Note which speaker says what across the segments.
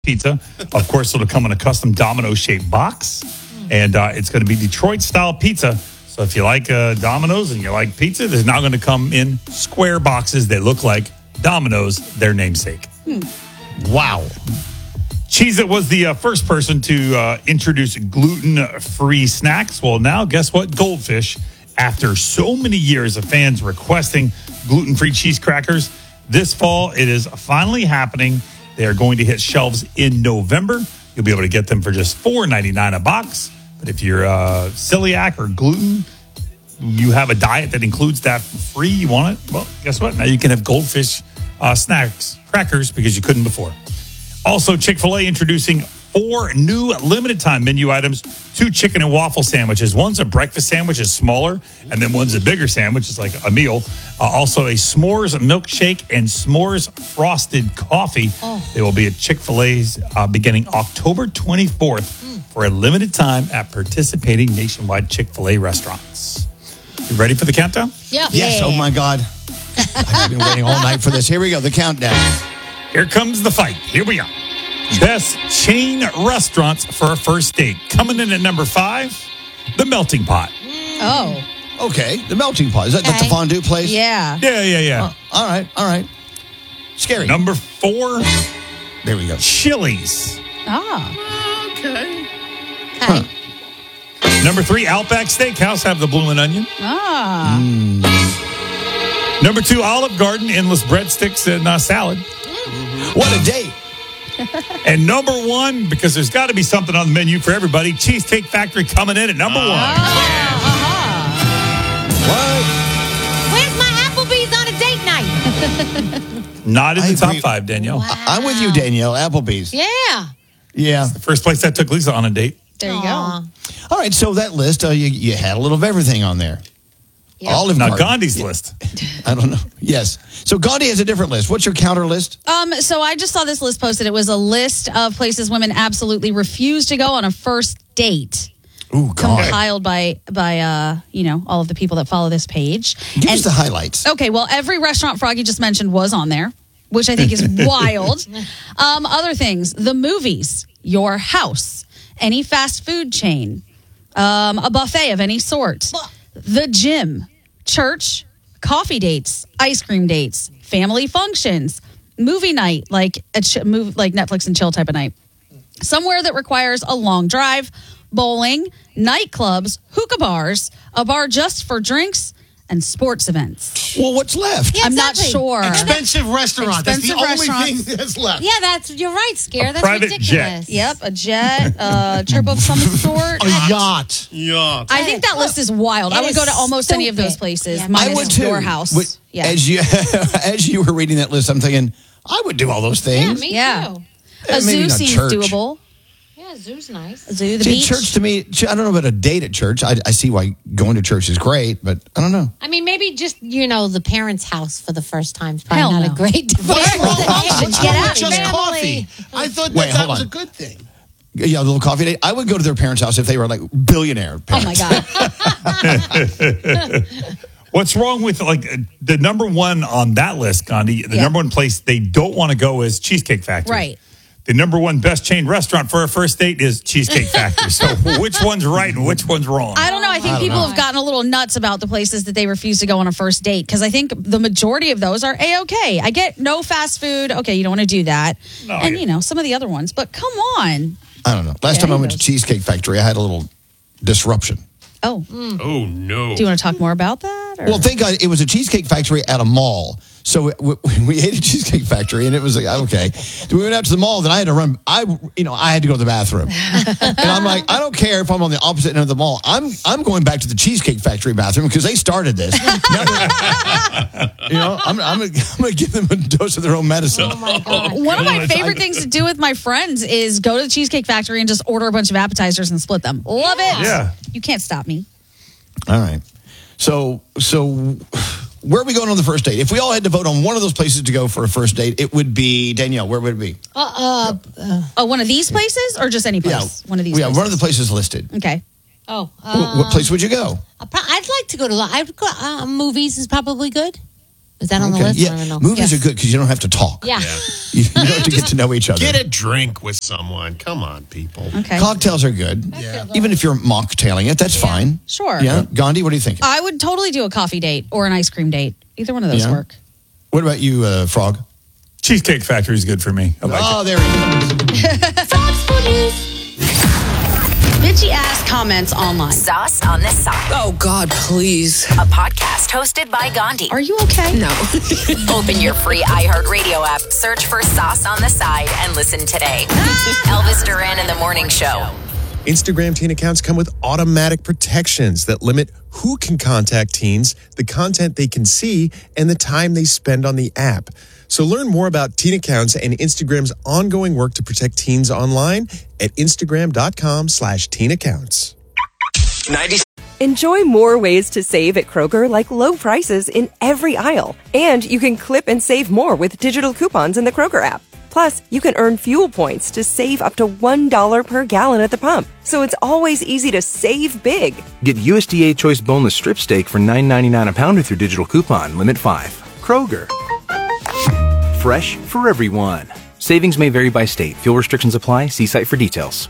Speaker 1: pizza. Of course, it'll come in a custom Domino-shaped box, and it's going to be Detroit-style pizza. So if you like Domino's and you like pizza, it's now going to come in square boxes that look like Domino's, their namesake.
Speaker 2: Wow.
Speaker 1: Cheez-It was the first person to introduce gluten-free snacks. Well, now, guess what? Goldfish, after so many years of fans requesting gluten-free cheese crackers, this fall it is finally happening. They are going to hit shelves in November. You'll be able to get them for just $4.99 a box. But if you're celiac or gluten, you have a diet that includes that for free, you want it? Well, guess what? Now you can have Goldfish snacks, crackers, because you couldn't before. Also, Chick-fil-A introducing 4 new limited-time menu items, 2 chicken and waffle sandwiches. One's a breakfast sandwich, is smaller, and then one's a bigger sandwich. It's like a meal. Also, a s'mores milkshake and s'mores frosted coffee. They will be at Chick-fil-A's beginning October 24th for a limited time at participating nationwide Chick-fil-A restaurants. You ready for the countdown?
Speaker 3: Yeah.
Speaker 2: Yes, oh my God. I've been waiting all night for this. Here we go, the countdown.
Speaker 1: Here comes the fight. Here we are. Best chain restaurants for a first date. Coming in at number 5, The Melting Pot.
Speaker 3: Oh.
Speaker 2: Okay, the Melting Pot. Is that the fondue place?
Speaker 3: Yeah.
Speaker 1: Yeah.
Speaker 2: All right. Scary.
Speaker 1: Number 4,
Speaker 2: There we go.
Speaker 1: Chili's.
Speaker 3: Ah.
Speaker 2: Okay.
Speaker 3: Okay.
Speaker 1: Number 3, Outback Steakhouse, have the bloomin' onion.
Speaker 3: Ah.
Speaker 1: Number 2, Olive Garden, endless breadsticks and salad.
Speaker 2: What a date.
Speaker 1: And number 1, because there's got to be something on the menu for everybody, Cheesecake Factory coming in at number 1.
Speaker 2: What?
Speaker 4: Where's my Applebee's on a date night?
Speaker 1: Not in
Speaker 2: I
Speaker 1: the top
Speaker 2: agree.
Speaker 1: 5, Danielle.
Speaker 4: Wow.
Speaker 2: I'm with you, Danielle. Applebee's.
Speaker 4: Yeah.
Speaker 2: Yeah.
Speaker 1: The first place that took Lisa on a date.
Speaker 3: There you
Speaker 4: Aw.
Speaker 2: All right, so that list, you had a little of everything on there.
Speaker 4: Yeah.
Speaker 2: Olive
Speaker 1: Now,
Speaker 2: Garden.
Speaker 1: Gandhi's list.
Speaker 2: I don't know. Yes. So Gandhi has a different list. What's your counter list?
Speaker 3: So I just saw this list posted. It was a list of places women absolutely refuse to go on a first date.
Speaker 2: Ooh, God.
Speaker 3: Compiled by all of the people that follow this page.
Speaker 2: Give us the highlights.
Speaker 3: Okay, well, every restaurant Froggy just mentioned was on there, which I think is wild. Other things, the movies, your house, any fast food chain, a buffet of any sort, the gym, church, coffee dates, ice cream dates, family functions, movie night, like like Netflix and chill type of night, somewhere that requires a long drive, bowling, nightclubs, hookah bars, a bar just for drinks, and sports events.
Speaker 2: Well, what's left?
Speaker 4: Yeah,
Speaker 3: I'm not
Speaker 4: exactly.
Speaker 3: sure.
Speaker 5: Expensive restaurant. That's the
Speaker 3: Expensive
Speaker 5: only
Speaker 3: restaurants.
Speaker 5: thing that's left.
Speaker 4: Yeah, you're right, Scare. That's
Speaker 1: private
Speaker 4: ridiculous.
Speaker 3: Yep, a jet, a trip of some sort.
Speaker 5: A yacht.
Speaker 6: Yeah.
Speaker 3: I think that list is wild. I
Speaker 4: It
Speaker 3: would
Speaker 4: is
Speaker 3: go to almost any of those
Speaker 4: stupid.
Speaker 3: places,
Speaker 4: Yeah,
Speaker 3: minus
Speaker 2: I would too.
Speaker 3: your house.
Speaker 2: But
Speaker 3: Yeah.
Speaker 2: As you were reading that list, I'm thinking, I would do all those
Speaker 4: Yeah,
Speaker 2: things.
Speaker 4: me
Speaker 3: Yeah.
Speaker 4: too.
Speaker 3: A
Speaker 2: Maybe
Speaker 3: zoo
Speaker 2: not
Speaker 3: seems
Speaker 2: church.
Speaker 3: doable.
Speaker 4: Yeah, zoo's nice.
Speaker 3: A zoo, the
Speaker 2: See,
Speaker 3: beach.
Speaker 2: church to me, I don't know about a date at church. I see why going to church is great, but I don't know.
Speaker 4: I mean, maybe just, the parents' house for the first time is probably
Speaker 3: Hell
Speaker 4: not
Speaker 3: no.
Speaker 4: a great
Speaker 5: What's wrong
Speaker 4: destination.
Speaker 5: with
Speaker 3: Get out.
Speaker 5: just
Speaker 4: Family.
Speaker 5: coffee? I thought
Speaker 2: Wait,
Speaker 5: that
Speaker 2: hold
Speaker 5: was
Speaker 2: on.
Speaker 5: a good thing.
Speaker 2: Yeah, a little coffee date. I would go to their parents' house if they were like billionaire
Speaker 3: Oh my
Speaker 2: parents.
Speaker 3: God.
Speaker 1: What's wrong with the number 1 on that list, Gandhi? The number 1 place they don't want to go is Cheesecake Factory.
Speaker 3: Right.
Speaker 1: The number 1 best chain restaurant for a first date is Cheesecake Factory. So which one's right and which one's wrong?
Speaker 3: I don't know. I think people have gotten a little nuts about the places that they refuse to go on a first date because I think the majority of those are A-okay. I get no fast food. Okay, you don't want to do that.
Speaker 1: No,
Speaker 3: And, some of the other ones. But come on.
Speaker 2: I don't know. Last
Speaker 3: Yeah,
Speaker 2: time I
Speaker 3: he
Speaker 2: went to
Speaker 3: does.
Speaker 2: Cheesecake Factory, I had a little disruption.
Speaker 3: Oh,
Speaker 6: Oh, no.
Speaker 3: do you want to talk more about that? Or?
Speaker 2: Well, thank God it was a Cheesecake Factory at a mall. So we ate at Cheesecake Factory, and it was like, okay. So we went out to the mall, then I had to run. I had to go to the bathroom. And I'm like, I don't care if I'm on the opposite end of the mall. I'm going back to the Cheesecake Factory bathroom because they started this. I'm going to give them a dose of their own medicine.
Speaker 4: Oh, my God.
Speaker 3: One of my favorite things to do with my friends is go to the Cheesecake Factory and just order a bunch of appetizers and split them. Love it.
Speaker 1: Yeah.
Speaker 3: You can't stop me.
Speaker 2: All right. So where are we going on the first date? If we all had to vote on one of those places to go for a first date, it would be, Danielle, where would it be?
Speaker 3: Oh, one of these places or just any place? One of these
Speaker 2: Yeah,
Speaker 3: places.
Speaker 2: one of the places listed.
Speaker 3: Okay.
Speaker 4: Oh,
Speaker 2: What place would you go?
Speaker 4: I'd like to go to. Movies is probably good. Is that on the
Speaker 2: Okay.
Speaker 4: list?
Speaker 2: Yeah,
Speaker 4: I don't know.
Speaker 2: movies
Speaker 4: Yes.
Speaker 2: are good because you don't have to talk.
Speaker 4: Yeah.
Speaker 2: You don't have to get to know each other.
Speaker 5: Get a drink with someone. Come on, people.
Speaker 3: Okay.
Speaker 2: Cocktails are good.
Speaker 5: Yeah.
Speaker 2: Even if you're mocktailing it, that's fine.
Speaker 3: Sure.
Speaker 2: Yeah. Gandhi, what do you think?
Speaker 3: I would totally do a coffee date or an ice cream date. Either one of those
Speaker 2: Yeah.
Speaker 3: work.
Speaker 2: What about you, Frog?
Speaker 1: Cheesecake Factory is good for me. I like
Speaker 2: Oh,
Speaker 1: it.
Speaker 2: there he is.
Speaker 3: Bitchy ass comments online.
Speaker 6: Sauce on the Side.
Speaker 7: Oh, God, please.
Speaker 6: A podcast hosted by Gandhi.
Speaker 3: Are you okay?
Speaker 7: No.
Speaker 6: Open your free iHeartRadio app, search for Sauce on the Side, and listen today. Elvis Duran in the Morning Show.
Speaker 8: Instagram teen accounts come with automatic protections that limit who can contact teens, the content they can see, and the time they spend on the app. So learn more about teen accounts and Instagram's ongoing work to protect teens online at Instagram.com/teen accounts.
Speaker 9: Enjoy more ways to save at Kroger, like low prices in every aisle. And you can clip and save more with digital coupons in the Kroger app. Plus, you can earn fuel points to save up to $1 per gallon at the pump. So it's always easy to save big.
Speaker 10: Get USDA Choice Boneless Strip Steak for $9.99 a pound with your digital coupon. Limit 5. Kroger. Fresh for everyone. Savings may vary by state. Fuel restrictions apply. See site for details.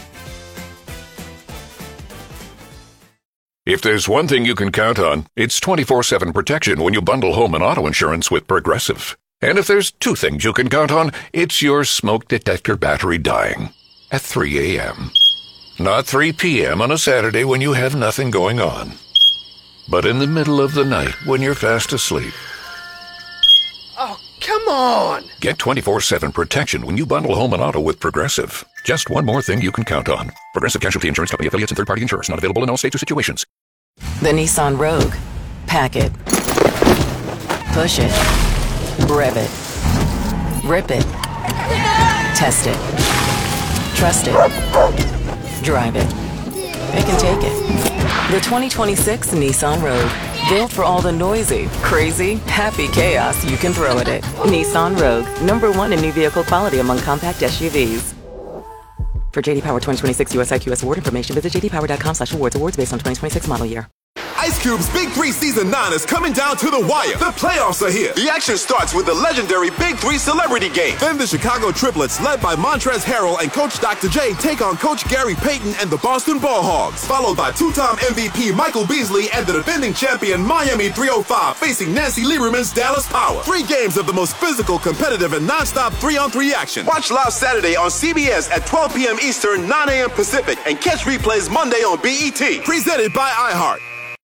Speaker 11: If there's one thing you can count on, it's 24/7 protection when you bundle home and auto insurance with Progressive. And if there's two things you can count on, it's your smoke detector battery dying at 3 a.m. Not 3 p.m. on a Saturday when you have nothing going on, but in the middle of the night when you're fast asleep.
Speaker 7: Oh, come on.
Speaker 11: Get 24/7 protection when you bundle home and auto with Progressive. Just one more thing you can count on. Progressive Casualty Insurance Company affiliates and third-party insurers. Not available in all states or situations.
Speaker 6: The Nissan Rogue. Pack it. Push it. Rev it. Rip it. Test it. Trust it. Drive it. It can take it. The 2026 Nissan Rogue. Built for all the noisy, crazy, happy chaos you can throw at it. Nissan Rogue. #1 in new vehicle quality among compact SUVs. For JD Power 2026 US IQS award information, visit jdpower.com/awards. Awards based on 2026 model year.
Speaker 12: Ice Cube's Big 3 Season 9 is coming down to the wire. The playoffs are here. The action starts with the legendary Big 3 Celebrity Game. Then the Chicago Triplets, led by Montrezl Harrell and Coach Dr. J, take on Coach Gary Payton and the Boston Ball Hogs. Followed by two-time MVP Michael Beasley and the defending champion Miami 305 facing Nancy Lieberman's Dallas Power. 3 games of the most physical, competitive, and non-stop 3-on-3 action. Watch live Saturday on CBS at 12 p.m. Eastern, 9 a.m. Pacific, and catch replays Monday on BET. Presented by iHeart.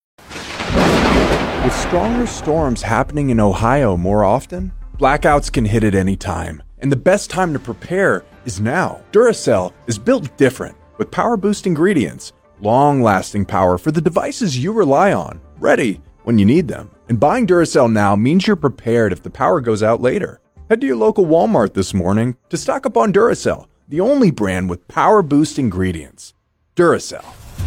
Speaker 13: With stronger storms happening in Ohio more often, blackouts can hit at any time. And the best time to prepare is now. Duracell is built different, with power-boost ingredients, long-lasting power for the devices you rely on, ready when you need them. And buying Duracell now means you're prepared if the power goes out later. Head to your local Walmart this morning to stock up on Duracell, the only brand with power-boost ingredients. Duracell.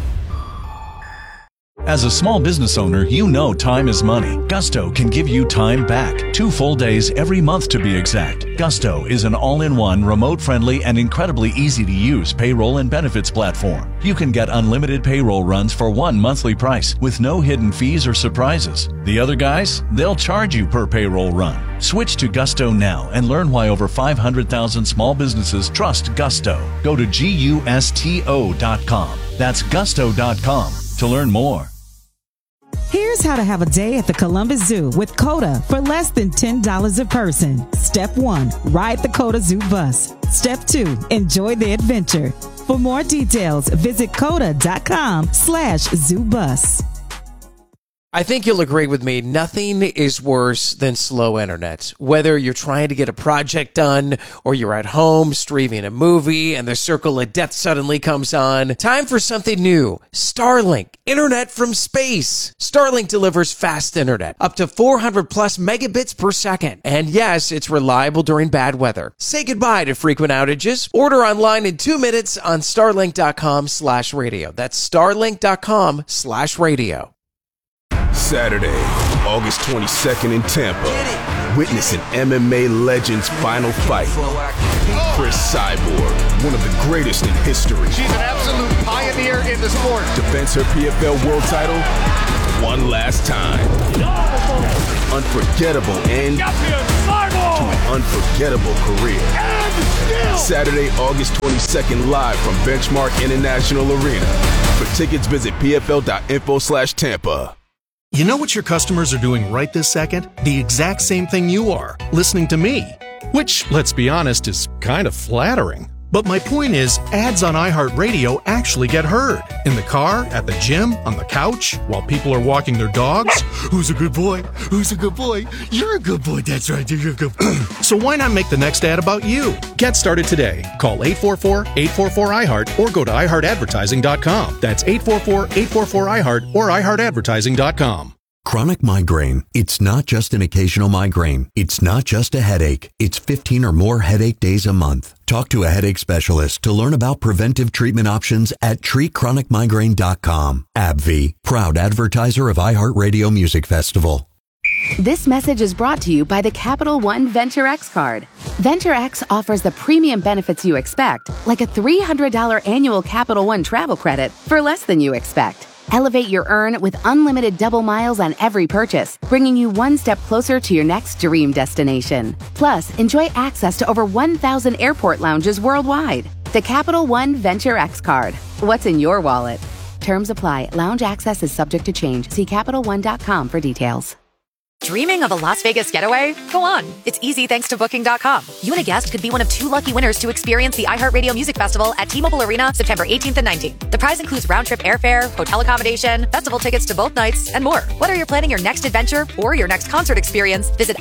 Speaker 14: As a small business owner, you know time is money. Gusto can give you time back. 2 full days every month to be exact. Gusto is an all-in-one, remote-friendly, and incredibly easy-to-use payroll and benefits platform. You can get unlimited payroll runs for one monthly price with no hidden fees or surprises. The other guys, they'll charge you per payroll run. Switch to Gusto now and learn why over 500,000 small businesses trust Gusto. Go to GUSTO.com. That's Gusto.com to learn more.
Speaker 15: Here's how to have a day at the Columbus Zoo with COTA for less than $10 a person. Step 1, ride the COTA Zoo bus. Step 2, enjoy the adventure. For more details, visit COTA.com/zoobus.
Speaker 16: I think you'll agree with me, nothing is worse than slow internet. Whether you're trying to get a project done or you're at home streaming a movie and the circle of death suddenly comes on, time for something new. Starlink, internet from space. Starlink delivers fast internet, up to 400 plus megabits per second. And yes, it's reliable during bad weather. Say goodbye to frequent outages. Order online in 2 minutes on starlink.com/radio. That's starlink.com/radio.
Speaker 17: Saturday, August 22nd in Tampa. Witness an MMA legend's final fight. Chris Cyborg, one of the greatest in history.
Speaker 5: She's an absolute pioneer in the sport.
Speaker 17: Defends her PFL world title one last time. Unforgettable end to an unforgettable career. Saturday, August 22nd, live from Benchmark International Arena. For tickets, visit pfl.info/Tampa.
Speaker 18: You know what your customers are doing right this second? The exact same thing you are, listening to me. Which, let's be honest, is kind of flattering. But my point is, ads on iHeartRadio actually get heard. In the car, at the gym, on the couch, while people are walking their dogs. Who's a good boy? Who's a good boy? You're a good boy, that's right, you're a good boy. So why not make the next ad about you? Get started today. Call 844-844-iHeart or go to iHeartAdvertising.com. That's 844-844-iHeart or iHeartAdvertising.com.
Speaker 19: Chronic migraine. It's not just an occasional migraine. It's not just a headache. It's 15 or more headache days a month. Talk to a headache specialist to learn about preventive treatment options at treatchronicmigraine.com. AbbVie, proud advertiser of iHeartRadio Music Festival.
Speaker 20: This message is brought to you by the Capital One Venture X card. Venture X offers the premium benefits you expect, like a $300 annual Capital One travel credit for less than you expect. Elevate your earn with unlimited double miles on every purchase, bringing you one step closer to your next dream destination. Plus, enjoy access to over 1,000 airport lounges worldwide. The Capital One Venture X card. What's in your wallet? Terms apply. Lounge access is subject to change. See CapitalOne.com for details.
Speaker 21: Dreaming of a Las Vegas getaway? Go on. It's easy thanks to Booking.com. You and a guest could be one of 2 lucky winners to experience the iHeartRadio Music Festival at T-Mobile Arena September 18th and 19th. The prize includes round-trip airfare, hotel accommodation, festival tickets to both nights, and more. Whether you're planning your next adventure or your next concert experience, visit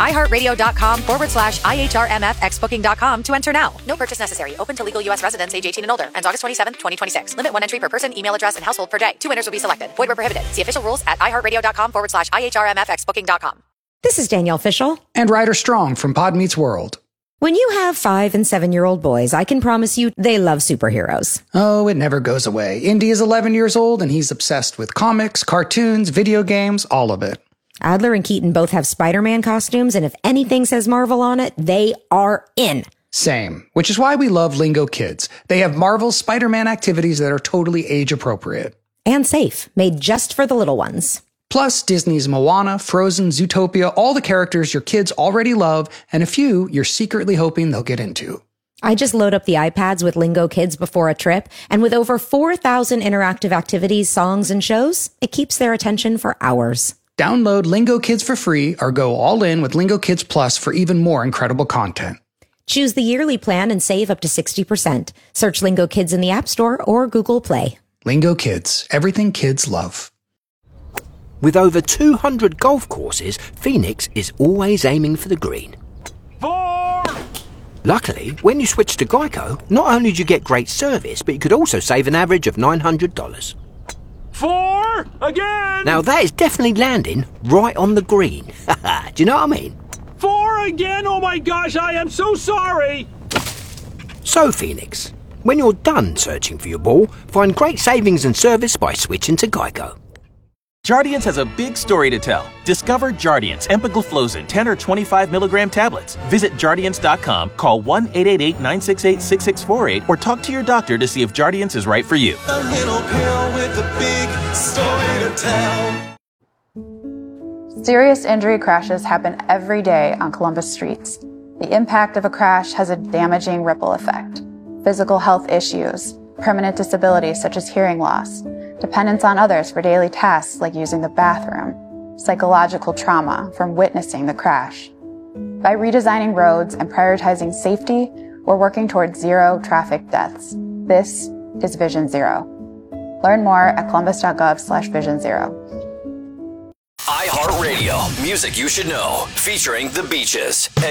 Speaker 21: iHeartRadio.com/IHRMFXBooking.com to enter now. No purchase necessary. Open to legal U.S. residents age 18 and older. Ends August 27th, 2026. Limit 1 entry per person, email address, and household per day. 2 winners will be selected. Void where prohibited. See official rules at iHeartRadio.com/IHRMFXBooking.com.
Speaker 22: This is Danielle Fishel.
Speaker 23: And Ryder Strong from Pod Meets World.
Speaker 22: When you have 5- and 7-year-old boys, I can promise you they love superheroes.
Speaker 23: Oh, it never goes away. Indy is 11 years old and he's obsessed with comics, cartoons, video games, all of it.
Speaker 22: Adler and Keaton both have Spider-Man costumes, and if anything says Marvel on it, they are in.
Speaker 23: Same, which is why we love Lingo Kids. They have Marvel's Spider-Man activities that are totally age appropriate.
Speaker 22: And safe, made just for the little ones.
Speaker 23: Plus, Disney's Moana, Frozen, Zootopia, all the characters your kids already love, and a few you're secretly hoping they'll get into.
Speaker 22: I just load up the iPads with Lingo Kids before a trip, and with over 4,000 interactive activities, songs, and shows, it keeps their attention for hours.
Speaker 23: Download Lingo Kids for free or go all in with Lingo Kids Plus for even more incredible content.
Speaker 22: Choose the yearly plan and save up to 60%. Search Lingo Kids in the App Store or Google Play.
Speaker 23: Lingo Kids, everything kids love.
Speaker 24: With over 200 golf courses, Phoenix is always aiming for the green. 4! Luckily, when you switch to Geico, not only do you get great service, but you could also save an average of $900.
Speaker 25: 4! Again!
Speaker 24: Now that is definitely landing right on the green. Do you know what I mean?
Speaker 25: 4 again? Oh my gosh, I am so sorry!
Speaker 24: So, Phoenix, when you're done searching for your ball, find great savings and service by switching to Geico.
Speaker 26: Jardiance has a big story to tell. Discover Jardiance empagliflozin 10 or 25 milligram tablets. Visit Jardiance.com, call 1-888-968-6648, or talk to your doctor to see if Jardiance is right for you.
Speaker 27: A little pill with a big story to tell.
Speaker 28: Serious injury crashes happen every day on Columbus streets. The impact of a crash has a damaging ripple effect. Physical health issues, permanent disabilities such as hearing loss, dependence on others for daily tasks like using the bathroom, psychological trauma from witnessing the crash. By redesigning roads and prioritizing safety, we're working towards 0 traffic deaths. This is Vision Zero. Learn more at columbus.gov/Vision Zero.
Speaker 29: iHeartRadio, music you should know, featuring The Beaches.